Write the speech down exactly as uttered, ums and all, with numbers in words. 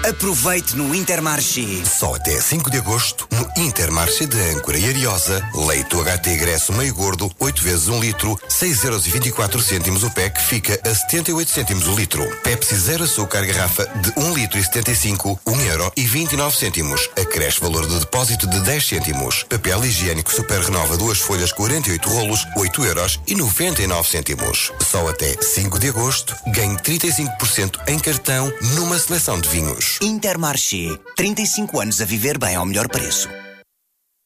Aproveite no Intermarché. Só até cinco de agosto, no Intermarché de Âncora e Ariosa, leite H T Gresso meio gordo, oito vezes um litro, seis euros e vinte e quatro cêntimos o pack, fica a setenta e oito cêntimos o litro. Pepsi Zero Açúcar garrafa de um litro e setenta e cinco, um euro e vinte e nove cêntimos. Acresce valor de depósito de dez cêntimos. Papel higiênico Super Renova duas folhas quarenta e oito rolos, oito euros e noventa e nove cêntimos. Só até cinco de agosto, ganhe trinta e cinco por cento em cartão numa seleção de vinhos. Intermarché. trinta e cinco anos a viver bem ao melhor preço.